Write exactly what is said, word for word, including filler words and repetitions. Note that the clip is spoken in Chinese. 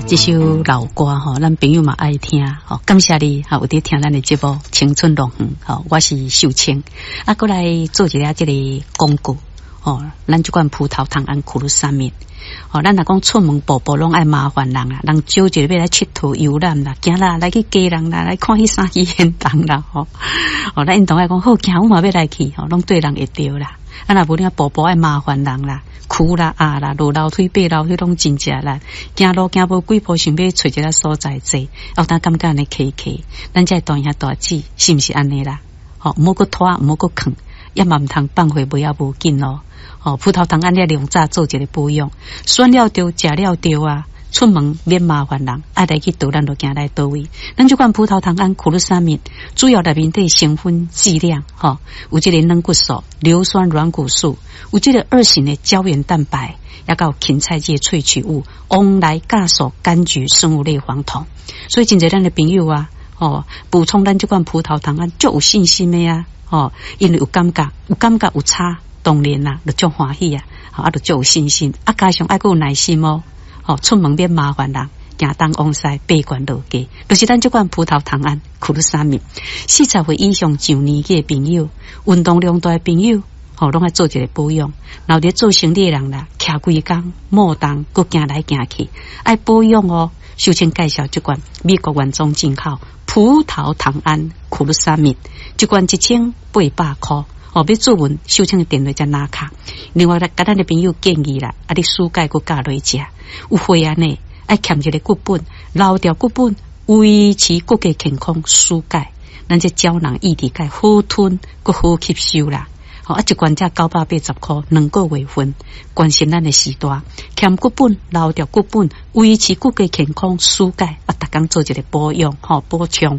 这首老歌吼，咱朋友嘛爱听吼，感谢你哈，有伫听咱的节目《青春龙园》吼，我是秀清，啊，过来做一下这个广告哦，咱这款葡萄糖胺苦鲁沙米，哦，咱若讲出门步步拢爱麻烦人啦，人招一个要来佚佗游览啦，行啦来去家人啦，来看迄啥去现场啦吼，哦，咱因同爱讲好，行我嘛要来去吼，拢对人会着啦，啊，若无你啊步步爱麻烦人啦。苦啦啊啦，落楼梯爬楼梯拢真正啦，行路行无几步，想要找一个所在坐，哦，当感觉安尼客客，咱这大兄大姐是毋是安尼啦？哦，唔好搁拖，唔好搁囥，也嘛唔通放回尾也无紧咯。哦，葡萄糖胺了两早做一个保养，选了着，食了着啊。出门免麻烦人，爱来去倒咱就行来倒位。咱这款葡萄糖胺苦鲁沙米，主要内面的成分剂量，吼、哦，有这个软骨素、硫酸软骨素，有这个二型的胶原蛋白，也有芹菜叶萃取物，翁来酵素、柑橘、生物类黄酮。所以真侪咱的朋友啊，哦，补充咱这款葡萄糖胺就有信心的呀、啊，哦，因为有感觉，有感觉有差，当然啦，就足欢喜啊，好、哦，啊，就足有信心，啊，加上爱够有耐心哦。哦，出门免麻烦人，行东往西，八关落街，就是咱这款葡萄糖胺苦鲁沙米。四十岁以上上年纪的朋友，运动量大的朋友，哦，拢爱做一个保养。然后伫做生理的人啦，徛规工，莫动，佮行来行去，爱保养哦。首先介绍这款美国原装进口葡萄糖胺苦鲁沙米，这款一千八百块。哦，要做文收清的电话才拿卡。另外，甲咱的朋友建议啦，啊，你蔬钙佮加落食，有血安呢，爱欠一个骨本，留掉骨本，维持骨骼健康，蔬钙，咱这胶囊液体钙好吞，佮好吸收啦。哦，啊，一罐才九百八十块，两个月份，关心咱的时代，欠骨本，留掉骨本，维持骨骼健康，蔬钙，啊，逐工做一个保养，吼、哦，补充。